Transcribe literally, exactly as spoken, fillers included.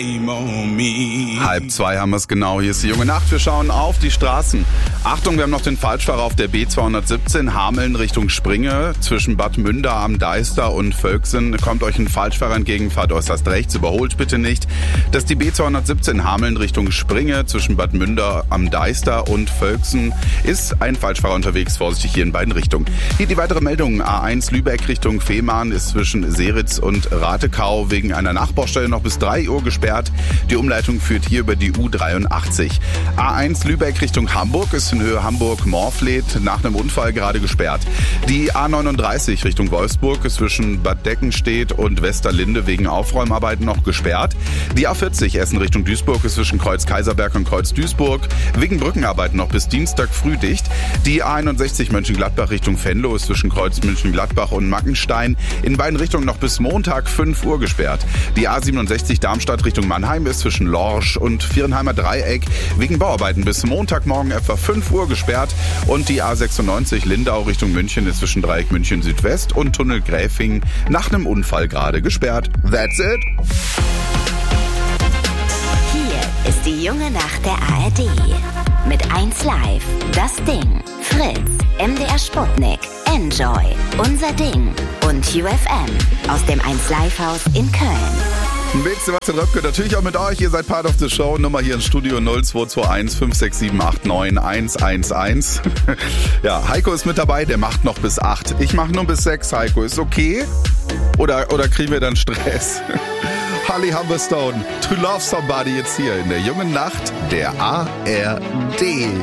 Halb zwei haben wir es genau. Hier ist die junge Nacht. Wir schauen auf die Straßen. Achtung, wir haben noch den Falschfahrer auf der B zweihundertsiebzehn Hameln Richtung Springe. Zwischen Bad Münder am Deister und Völksen kommt euch ein Falschfahrer entgegen. Fahrt äußerst rechts, überholt bitte nicht. Das ist die B zweihundertsiebzehn Hameln Richtung Springe. Zwischen Bad Münder am Deister und Völksen ist ein Falschfahrer unterwegs. Vorsichtig hier in beiden Richtungen. Hier die weitere Meldung. A eins Lübeck Richtung Fehmarn ist zwischen Seritz und Ratekau wegen einer Nachbaustelle noch bis drei Uhr gesperrt. Die Umleitung führt hier über die U dreiundachtzig. A eins Lübeck Richtung Hamburg ist in Höhe Hamburg-Morfleet nach einem Unfall gerade gesperrt. Die A neununddreißig Richtung Wolfsburg ist zwischen Bad Deckenstedt und Westerlinde wegen Aufräumarbeiten noch gesperrt. Die A vierzig Essen Richtung Duisburg ist zwischen Kreuz Kaiserberg und Kreuz Duisburg wegen Brückenarbeiten noch bis Dienstag früh dicht. Die A einundsechzig Mönchengladbach Richtung Venlo ist zwischen Kreuz Mönchengladbach und Mackenstein in beiden Richtungen noch bis Montag fünf Uhr gesperrt. Die A siebenundsechzig Darmstadt Richtung Mannheim ist zwischen Lorsch und Vierenheimer Dreieck wegen Bauarbeiten bis Montagmorgen etwa fünf Uhr gesperrt. Und die A sechsundneunzig Lindau Richtung München ist zwischen Dreieck München Südwest und Tunnel Gräfing nach einem Unfall gerade gesperrt. That's it. Hier ist die junge Nacht der A R D. Mit eins Live, das Ding, Fritz, M D R Sputnik, Enjoy, Unser Ding und U F M aus dem eins Live Haus in Köln. Mit Sebastian Röpke, natürlich auch mit euch. Ihr seid Part of the Show. Nummer hier ins Studio null zwei zwei eins fünf sechs sieben acht neun eins eins eins. Ja, Heiko ist mit dabei, der macht noch bis acht. Ich mache nur bis sechs, Heiko. Ist okay? Oder, oder kriegen wir dann Stress? Holly Humberstone, To Love Somebody jetzt hier in der jungen Nacht der A R D.